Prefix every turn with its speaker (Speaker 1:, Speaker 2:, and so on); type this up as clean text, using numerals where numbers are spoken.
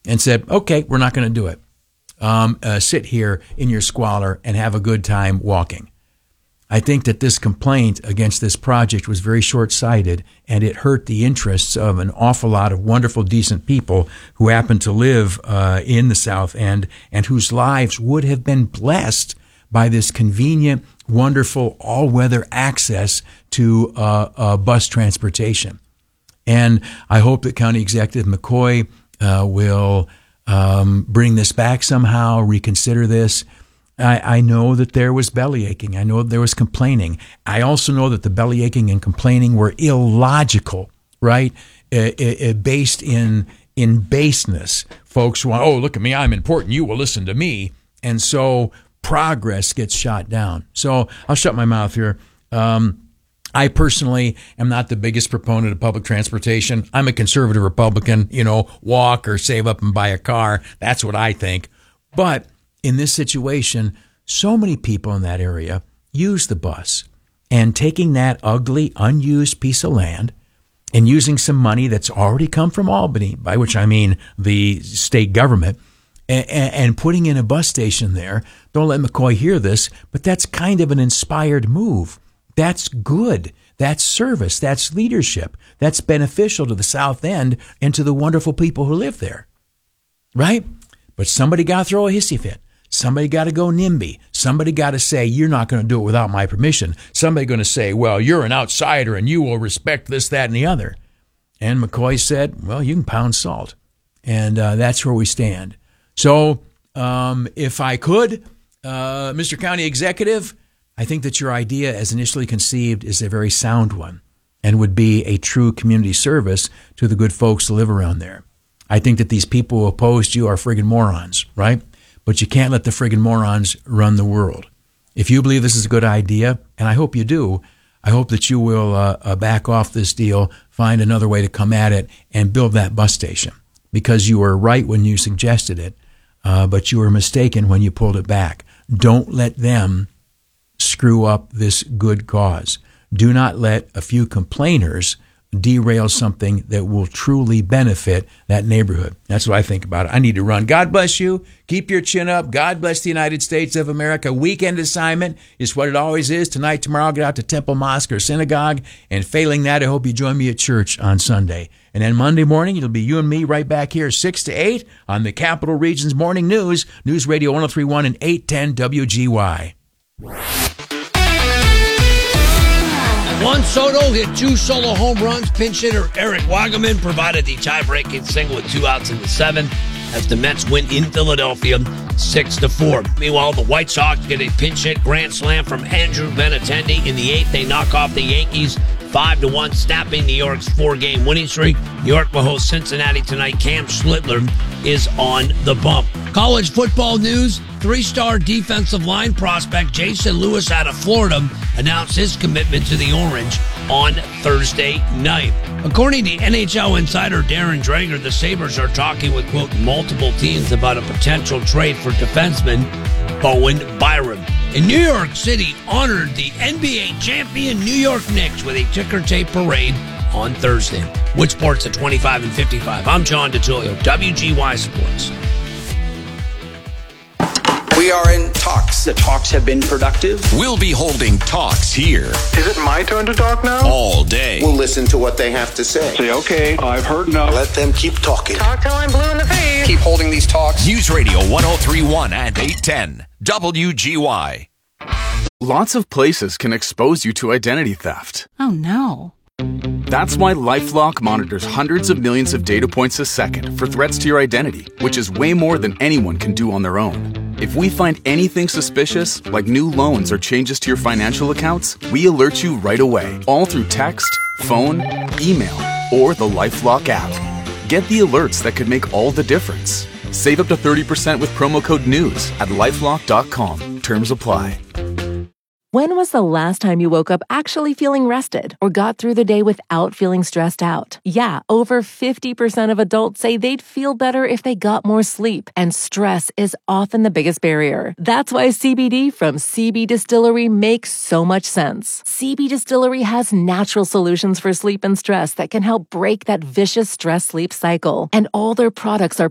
Speaker 1: and said, okay, we're not going to do it. Sit here in your squalor and have a good time walking. I think that this complaint against this project was very short-sighted, and it hurt the interests of an awful lot of wonderful, decent people who happen to live in the South End and whose lives would have been blessed by this convenient, wonderful, all-weather access to bus transportation. And I hope that County Executive McCoy will bring this back somehow, reconsider this. I know that there was belly aching. I know that there was complaining. I also know that the belly aching and complaining were illogical, right? Based in baseness. Folks want, oh, look at me, I'm important, you will listen to me. And so progress gets shot down. So I'll shut my mouth here. I personally am not the biggest proponent of public transportation. I'm a conservative Republican, walk or save up and buy a car. That's what I think. But in this situation, so many people in that area use the bus, and taking that ugly, unused piece of land and using some money that's already come from Albany, by which I mean the state government, and putting in a bus station there. Don't let McCoy hear this, but that's kind of an inspired move. That's good. That's service. That's leadership. That's beneficial to the South End and to the wonderful people who live there, right? But somebody got to throw a hissy fit. Somebody got to go NIMBY. Somebody got to say, you're not going to do it without my permission. Somebody going to say, well, you're an outsider and you will respect this, that, and the other. And McCoy said, well, you can pound salt. And that's where we stand. So if I could, Mr. County Executive, I think that your idea as initially conceived is a very sound one and would be a true community service to the good folks who live around there. I think that these people who opposed you are friggin' morons, right? But you can't let the friggin' morons run the world. If you believe this is a good idea, and I hope you do, I hope that you will back off this deal, find another way to come at it, and build that bus station. Because you were right when you suggested it, but you were mistaken when you pulled it back. Don't let them screw up this good cause. Do not let a few complainers derail something that will truly benefit that neighborhood. That's what I think about it. I need to run. God bless you. Keep your chin up. God bless the United States of America. Weekend assignment is what it always is. Tonight, tomorrow, I'll get out to Temple Mosque or Synagogue. And failing that, I hope you join me at church on Sunday. And then Monday morning, it'll be you and me right back here, 6 to 8 on the Capital Region's Morning News, News Radio 103.1 and 810 WGY.
Speaker 2: Juan Soto hit 2 solo home runs. Pinch hitter Eric Wagaman provided the tie-breaking single with 2 outs in the 7th as the Mets win in Philadelphia 6-4. Meanwhile, the White Sox get a pinch hit grand slam from Andrew Benintendi in the 8th. They knock off the Yankees 5-1, snapping New York's 4-game winning streak. New York will host Cincinnati tonight. Cam Schlittler is on the bump. College football news. 3-star defensive line prospect Jason Lewis out of Florida announced his commitment to the Orange on Thursday night. According to NHL insider Darren Dreger, the Sabres are talking with, quote, multiple teams about a potential trade for defenseman Bowen Byram. And New York City honored the NBA champion New York Knicks with a ticker tape parade on Thursday. With sports at 25 and 55, I'm John DeTullio, WGY Sports.
Speaker 3: We are in talks.
Speaker 4: The talks have been productive.
Speaker 5: We'll be holding talks here.
Speaker 6: Is it my turn to talk now?
Speaker 5: All day.
Speaker 3: We'll listen to what they have to say.
Speaker 6: Say, okay, I've heard enough.
Speaker 3: Let them keep talking.
Speaker 7: Talk till I'm blue in the face.
Speaker 4: Keep holding these talks.
Speaker 5: News Radio 103.1 and 810 WGY.
Speaker 8: Lots of places can expose you to identity theft.
Speaker 9: Oh, no.
Speaker 8: That's why LifeLock monitors hundreds of millions of data points a second for threats to your identity, which is way more than anyone can do on their own. If we find anything suspicious, like new loans or changes to your financial accounts, we alert you right away, all through text, phone, email, or the LifeLock app. Get the alerts that could make all the difference. Save up to 30% with promo code NEWS at LifeLock.com. Terms apply.
Speaker 10: When was the last time you woke up actually feeling rested or got through the day without feeling stressed out? Yeah, over 50% of adults say they'd feel better if they got more sleep, and stress is often the biggest barrier. That's why CBD from CB Distillery makes so much sense. CB Distillery has natural solutions for sleep and stress that can help break that vicious stress-sleep cycle, and all their products are